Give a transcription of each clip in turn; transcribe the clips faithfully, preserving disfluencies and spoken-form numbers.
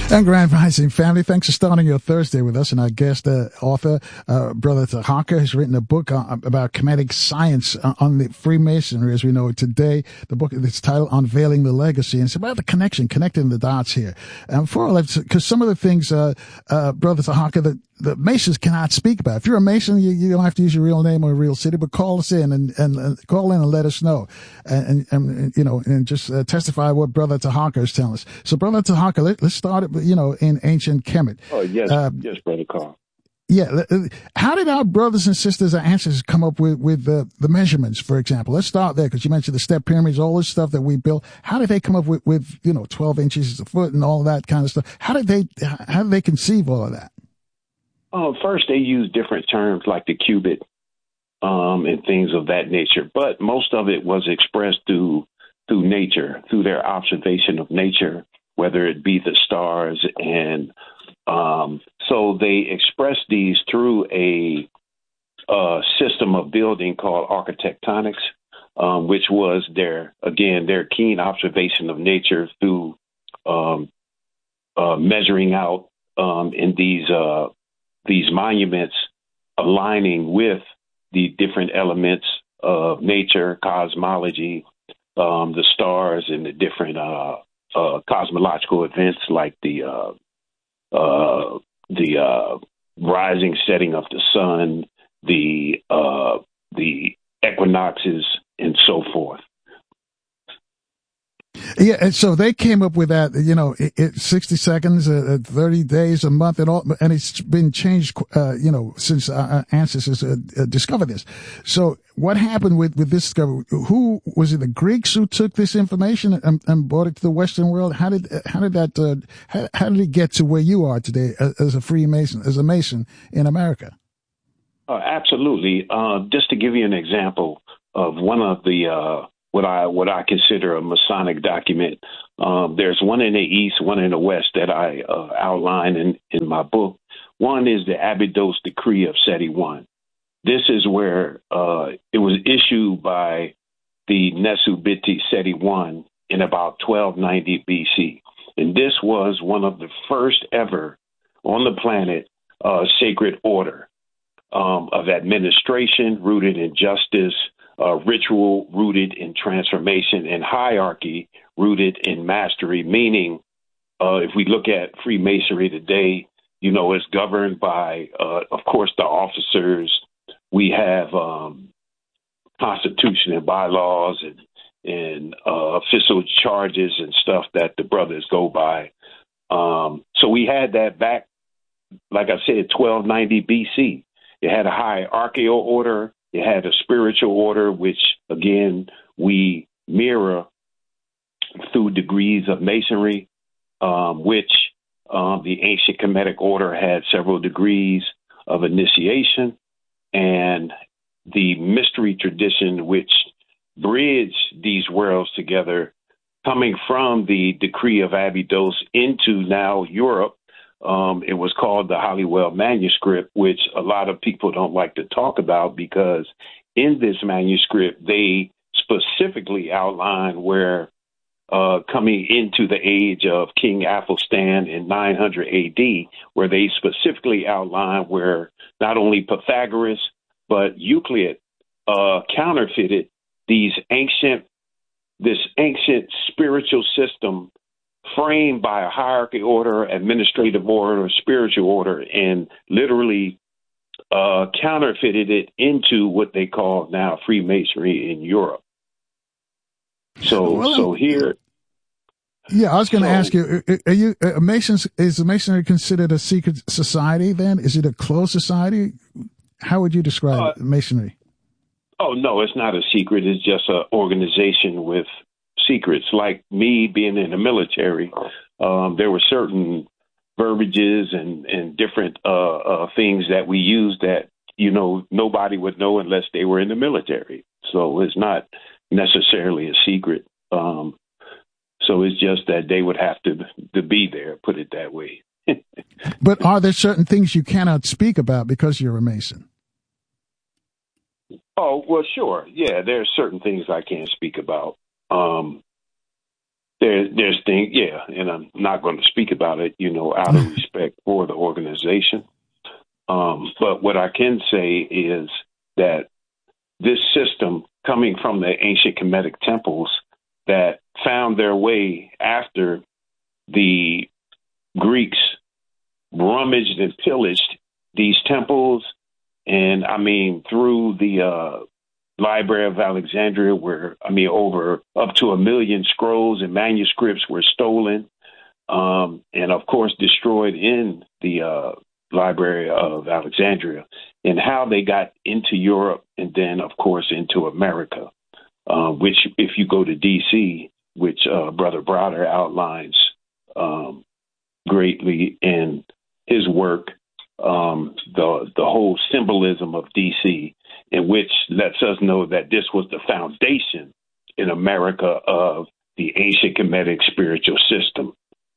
And Grand Rising family, thanks for starting your Thursday with us. And our guest uh, author, uh, Brother Tahaka, has written a book uh, about Kemetic science uh, on the Freemasonry as we know it today. The book is titled Unveiling the Legacy. And it's about the connection, connecting the dots here. And before I left, because some of the things, uh, uh, Brother Tahaka, that the Masons cannot speak about. If you're a Mason, you, you don't have to use your real name or real city, but call us in and, and, and call in and let us know. And, and, and you know, and just uh, testify what Brother Tahaka is telling us. So, Brother Tahaka, let, let's start it, you know, in ancient Kemet. Oh, yes, uh, yes, Brother Carl. Yeah. How did our brothers and sisters, our ancestors, come up with, with the, the measurements, for example? Let's start there, because you mentioned the step pyramids, all this stuff that we built. How did they come up with, with, you know, twelve inches a foot and all that kind of stuff? How did they, how did they conceive all of that? Oh, first they used different terms like the cubit um, and things of that nature, but most of it was expressed through through nature, through their observation of nature, whether it be the stars. And um, so they expressed these through a, a system of building called architectonics, um, which was their, again, their keen observation of nature through um, uh, measuring out um, in these uh, these monuments, aligning with the different elements of nature, cosmology, um, the stars, and the different uh, uh, cosmological events like the uh, uh, the uh, rising, setting of the sun, the uh, the equinoxes, and so forth. Yeah, and so they came up with that, you know, it, it, sixty seconds, uh, thirty days, a month, and all, and it's been changed, uh, you know, since our ancestors uh, uh, discovered this. So what happened with, with this discovery? Who, was it the Greeks who took this information and, and brought it to the Western world? How did, how did that, uh, how, how did it get to where you are today as, as a Freemason, as a Mason in America? Uh, absolutely. Uh, just to give you an example of one of the, uh, what I what I consider a Masonic document. Um, there's one in the East, one in the West that I uh, outline in, in my book. One is the Abydos Decree of Seti I. This is where uh, it was issued by the Nesu Biti Seti I in about twelve ninety B C. And this was one of the first ever on the planet uh, sacred order um, of administration rooted in justice, Uh, ritual rooted in transformation, and hierarchy rooted in mastery, meaning uh, if we look at Freemasonry today, you know, it's governed by, uh, of course, the officers. We have um, constitution and bylaws and, and uh, official charges and stuff that the brothers go by. Um, so we had that back, like I said, twelve ninety B C. It had a hierarchical order. It had a spiritual order, which, again, we mirror through degrees of masonry, um, which um, the ancient Kemetic order had several degrees of initiation, and the mystery tradition, which bridged these worlds together, coming from the decree of Abydos into now Europe. Um, it was called the Halliwell Manuscript, which a lot of people don't like to talk about because in this manuscript, they specifically outline where uh, coming into the age of King Athelstan in nine hundred A D, where they specifically outline where not only Pythagoras, but Euclid uh, counterfeited these ancient, this ancient spiritual system framed by a hierarchy order, administrative order, spiritual order, and literally uh, counterfeited it into what they call now Freemasonry in Europe. So, well, so here. Yeah, I was going to so, ask you: Are you a Masons? Is Masonry considered a secret society? Then, is it a closed society? How would you describe uh, Masonry? Oh no, it's not a secret. It's just an organization with secrets. Like me being in the military, um, there were certain verbiages and, and different uh, uh, things that we used that, you know, nobody would know unless they were in the military. So it's not necessarily a secret. Um, so it's just that they would have to to be there, put it that way. But are there certain things you cannot speak about because you're a Mason? Oh, well, sure. Yeah, there are certain things I can't speak about. Um, There, there's things, yeah, and I'm not going to speak about it, you know, out of respect for the organization. Um, but what I can say is that this system coming from the ancient Kemetic temples that found their way after the Greeks rummaged and pillaged these temples. And I mean, through the uh, Library of Alexandria, where, I mean, over up to a million scrolls and manuscripts were stolen, um, and of course destroyed in the uh, Library of Alexandria, and how they got into Europe and then, of course, into America, uh, which, if you go to D C, which uh, Brother Browder outlines um, greatly in his work, um, the the whole symbolism of D C, in which lets us know that this was the foundation in America of the ancient Kemetic spiritual system.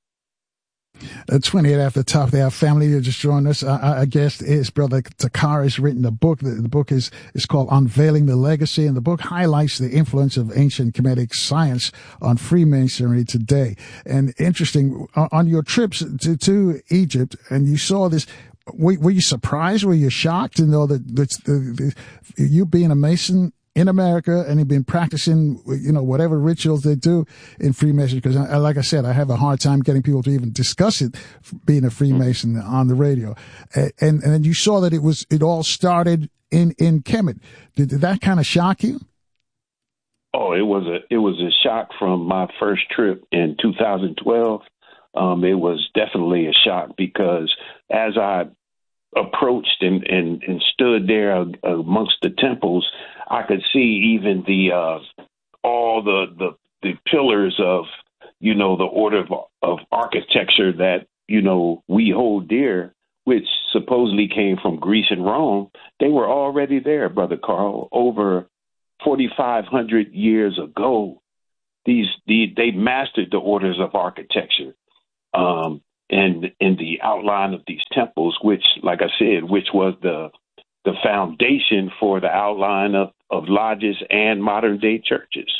Uh, twenty-eight after the top of the hour, family, you just joined us. Our, guest is Brother Takara. Has written a book. The, the book is, is called Unveiling the Legacy, and the book highlights the influence of ancient Kemetic science on Freemasonry today. And interesting, on your trips to, to Egypt, and you saw this, were, were you surprised? Were you shocked to know that the, the, the, you being a Mason in America, and he'd been practicing, you know, whatever rituals they do in Freemasonry? Because, like I said, I have a hard time getting people to even discuss it, being a Freemason on the radio. And and then you saw that it was it all started in in Kemet. Did, did that kind of shock you? Oh, it was a it was a shock from my first trip in two thousand twelve. Um, it was definitely a shock because as I approached and, and, and stood there amongst the temples, I could see even the uh, all the, the the pillars of, you know, the order of, of architecture that, you know, we hold dear, which supposedly came from Greece and Rome. They were already there, Brother Carl, over forty-five hundred years ago. These the, they mastered the orders of architecture. Um, and in the outline of these temples, which, like I said, which was the the foundation for the outline of, of lodges and modern day churches.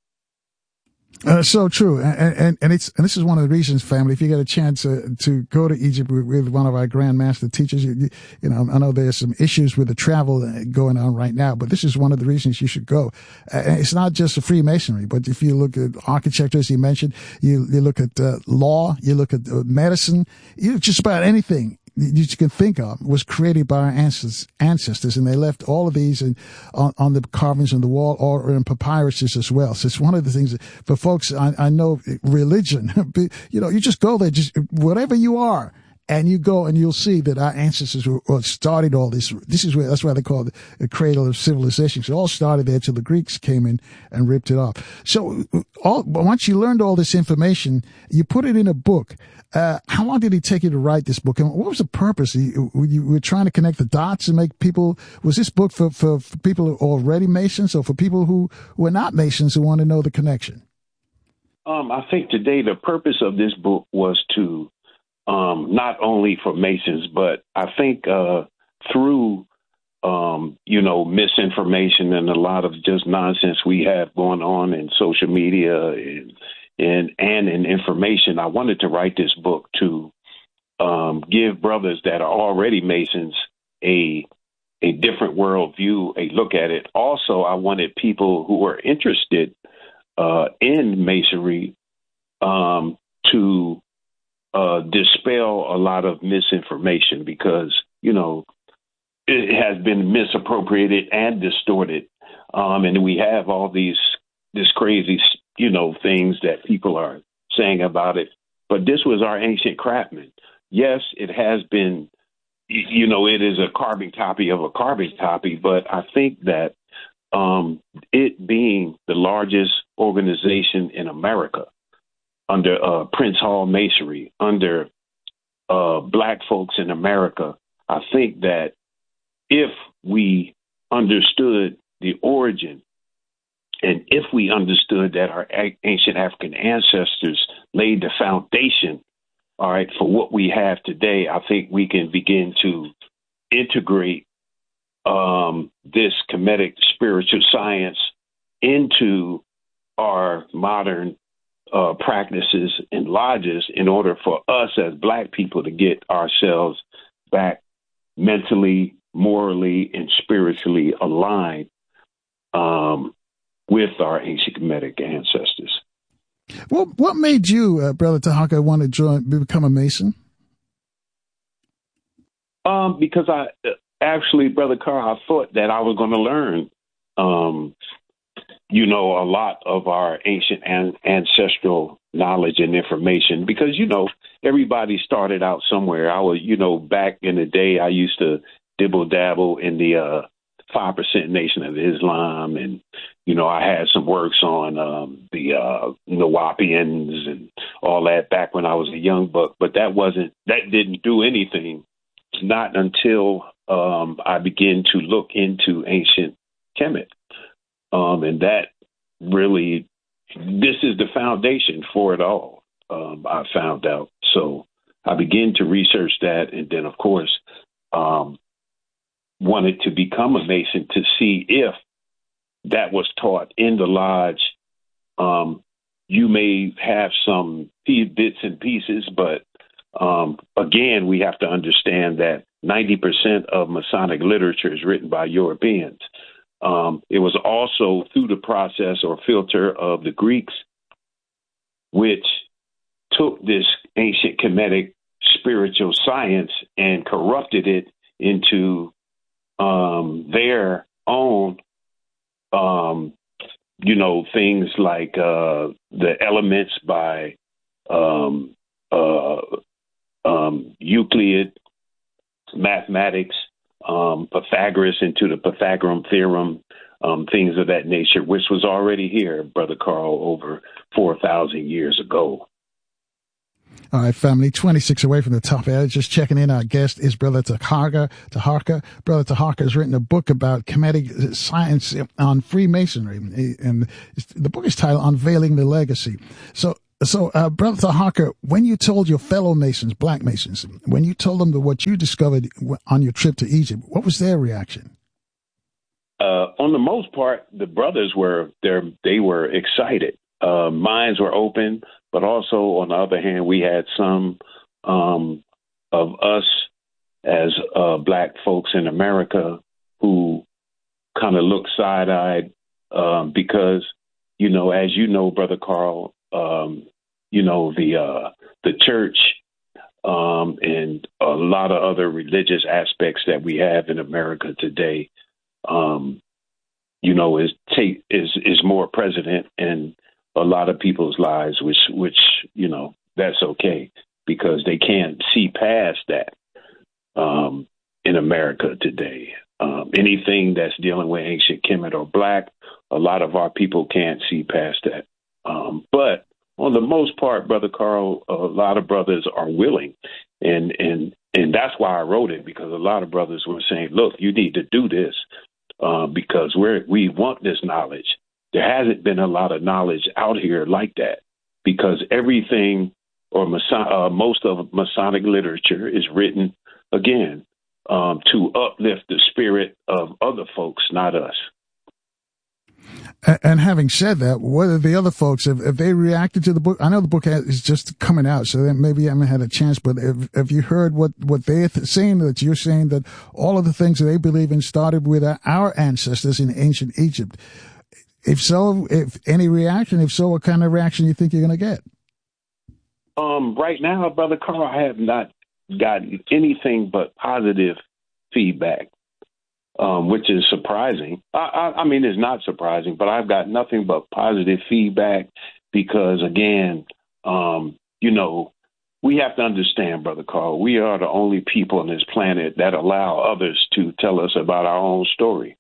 Uh, so true, and, and and it's and this is one of the reasons, family. If you get a chance uh, to go to Egypt with, with one of our Grand Master teachers, you, you know, I know there's some issues with the travel going on right now, but this is one of the reasons you should go. Uh, it's not just the Freemasonry, but if you look at architecture, as you mentioned, you you look at uh, law, you look at uh, medicine, you just about anything you can think of was created by our ancestors, ancestors, and they left all of these in, on, on the carvings on the wall or in papyruses as well. So it's one of the things that, for folks, I, I know religion, you know, you just go there, just whatever you are, and you go and you'll see that our ancestors were, were started all this. This is where, that's why they call it the cradle of civilization. So it all started there till the Greeks came in and ripped it off. So all, once you learned all this information, you put it in a book. Uh, how long did it take you to write this book? And what was the purpose? You, you were trying to connect the dots and make people, was this book for, for, for people who are already Masons or for people who, who are not Masons who want to know the connection? Um, I think today the purpose of this book was to, um, not only for Masons, but I think uh, through, um, you know, misinformation and a lot of just nonsense we have going on in social media and And, and in information, I wanted to write this book to um, give brothers that are already Masons a a different worldview, a look at it. Also, I wanted people who were interested uh, in Masonry um, to uh, dispel a lot of misinformation because, you know, it has been misappropriated and distorted. Um, and we have all these this crazy you know, things that people are saying about it. But this was our ancient craftsman. Yes, it has been, you know, it is a carbon copy of a carbon copy, but I think that um, it being the largest organization in America under uh, Prince Hall Masonry, under uh, Black folks in America, I think that if we understood the origin and if we understood that our ancient African ancestors laid the foundation, all right, for what we have today, I think we can begin to integrate um, this Kemetic spiritual science into our modern uh, practices and lodges in order for us as Black people to get ourselves back mentally, morally, and spiritually aligned um, with our ancient Kemetic ancestors. Well, what made you, uh, Brother Tahaka, want to join, become a Mason? Um, because I actually, Brother Carl, I thought that I was going to learn, um, you know, a lot of our ancient and ancestral knowledge and information. Because, you know, everybody started out somewhere. I was, you know, back in the day, I used to dibble dabble in the uh, five percent Nation of Islam. And, you know, I had some works on um, the uh, Nawapians and all that back when I was a young buck. But that wasn't, that didn't do anything. Not until um, I began to look into ancient Kemet. Um, and that really, this is the foundation for it all, um, I found out. So I began to research that. And then, of course, um, wanted to become a Mason to see if that was taught in the lodge. Um, you may have some bits and pieces, but Um, again, we have to understand that ninety percent of Masonic literature is written by Europeans. Um, it was also through the process or filter of the Greeks, which took this ancient Kemetic spiritual science and corrupted it into um, their own, um, you know, things like uh, the elements by um, uh, Um, Euclid, mathematics, um, Pythagoras into the Pythagorean theorem, um, things of that nature, which was already here, Brother Carl, over four thousand years ago. All right, family, twenty-six away from the top edge. Just checking in. Our guest is Brother Taharqa. Taharqa. Brother Taharqa has written a book about Kemetic science on Freemasonry. And the book is titled Unveiling the Legacy. So, So, uh, Brother Taharqa, when you told your fellow Masons, Black Masons, when you told them what you discovered on your trip to Egypt, what was their reaction? Uh, on the most part, the brothers were there. They were excited. Uh, minds were open, but also on the other hand, we had some um, of us as uh, Black folks in America who kind of looked side-eyed um, because, you know, as you know, Brother Carl, um, you know, the uh, the church um, and a lot of other religious aspects that we have in America today, um, you know, is take is is more present in a lot of people's lives, which which you know that's okay because they can't see past that um, in America today. Um, anything that's dealing with ancient Kemet or Black, a lot of our people can't see past that. Um, but on the most part, Brother Carl, a lot of brothers are willing. And, and, and that's why I wrote it, because a lot of brothers were saying, look, you need to do this uh, because we're, we want this knowledge. There hasn't been a lot of knowledge out here like that because everything or Mason- uh, most of Masonic literature is written, again, um, to uplift the spirit of other folks, not us. And having said that, what are the other folks, have, have they reacted to the book? I know the book is just coming out, so maybe you haven't had a chance, but have, have you heard what, what they're saying, that you're saying that all of the things that they believe in started with our ancestors in ancient Egypt? If so, if any reaction, if so, what kind of reaction do you think you're going to get? Um, right now, Brother Carl, I have not gotten anything but positive feedback. Um, which is surprising. I, I, I mean, it's not surprising, but I've got nothing but positive feedback because, again, um, you know, we have to understand, Brother Carl, we are the only people on this planet that allow others to tell us about our own story.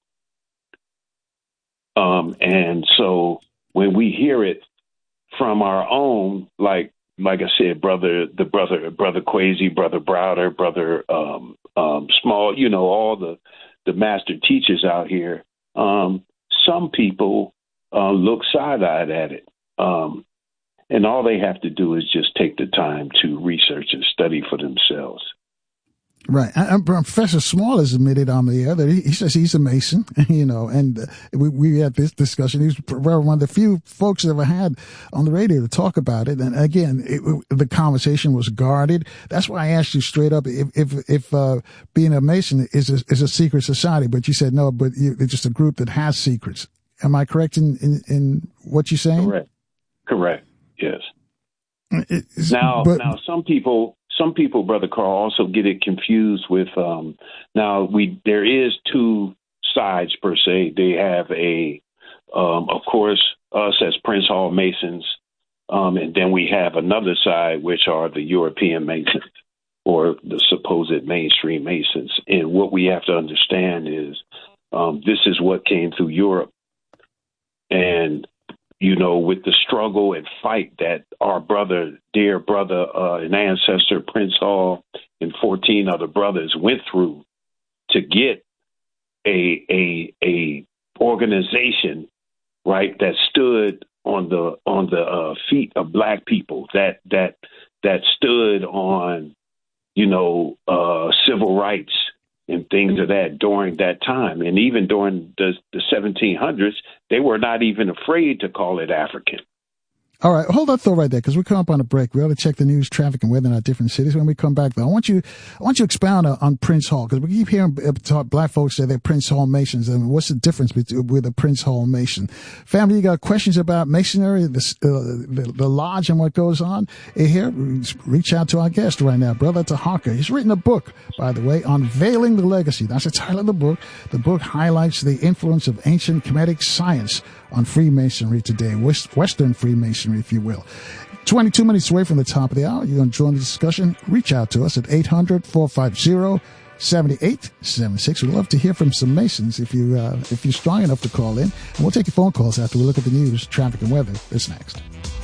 Um, and so when we hear it from our own, like like I said, brother, the brother, brother Kwesi, brother Browder, brother um, um, Small, you know, all the the master teachers out here, um, some people uh, look side-eyed at it. Um, and all they have to do is just take the time to research and study for themselves. Right. And Professor Small has admitted on the air that he, he says he's a Mason, you know, and uh, we, we had this discussion. He was one of the few folks ever had on the radio to talk about it. And again, it, the conversation was guarded. That's why I asked you straight up if, if, if, uh, being a Mason is a, is a secret society, but you said no, but you, it's just a group that has secrets. Am I correct in, in, in what you're saying? Correct. Correct. Yes. It's, now, but, now some people, some people, Brother Carl, also get it confused with. Um, now, we there is two sides per se. They have a, um, of course, us as Prince Hall Masons, um, and then we have another side, which are the European Masons or the supposed mainstream Masons. And what we have to understand is um, this is what came through Europe, and you know, with the struggle and fight that our brother, dear brother, uh, and ancestor, Prince Hall, and fourteen other brothers went through to get a a a organization, right, that stood on the on the uh, feet of Black people, that that that stood on, you know, uh, civil rights and things of that during that time. And even during the, the seventeen hundreds, they were not even afraid to call it African. All right, hold that thought right there, because we come up on a break. We ought to check the news, traffic, and weather in our different cities. When we come back, though, I want you, I want you to expound on, on Prince Hall, because we keep hearing uh, Black folks say they're Prince Hall Masons, and what's the difference between, with a Prince Hall Mason? Family, you got questions about Masonry, the, uh, the, the lodge, and what goes on? Here, reach out to our guest right now, Brother Taharka. He's written a book, by the way, Unveiling the Legacy. That's the title of the book. The book highlights the influence of ancient Kemetic science on Freemasonry today, West, Western Freemasonry, if you will. twenty-two minutes away from the top of the hour. You're going to join the discussion. Reach out to us at eight hundred, four five zero, seven eight seven six. We'd love to hear from some Masons if, you, uh, if you're strong enough to call in. And we'll take your phone calls after we look at the news, traffic, and weather. That's next.